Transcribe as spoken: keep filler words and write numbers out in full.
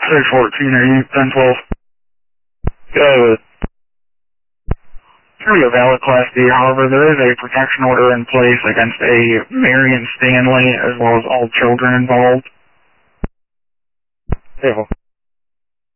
six fourteen, are you ten twelve? Go. It's going to be a valid Class D, however, there is a protection order in place against a Marion Stanley as well as all children involved. Careful.